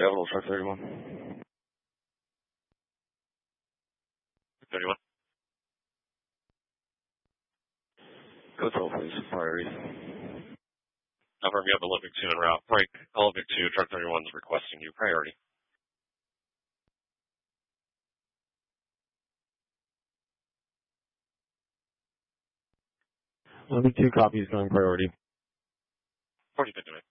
Capital Truck 31. 31. Go 12, please. Priority. Confirm you have Olympic 2 en route. Break. Olympic 2, Truck 31 is requesting you. Priority. Olympic 2 copies going priority. 40 59.